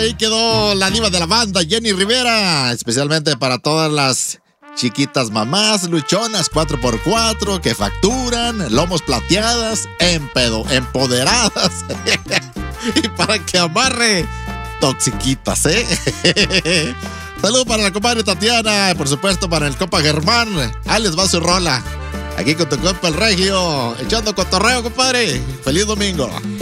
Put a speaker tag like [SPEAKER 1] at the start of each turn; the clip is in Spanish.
[SPEAKER 1] Ahí quedó la diva de la banda, Jenny Rivera, especialmente para todas las chiquitas mamás, luchonas 4x4 que facturan, lomos plateadas, empoderadas y para que amarre toxiquitas, ¿eh? Saludos para la compadre Tatiana, por supuesto para el compa Germán. Ahí les va su rola. Aquí con tu compa el Regio, echando cotorreo, compadre. Feliz domingo.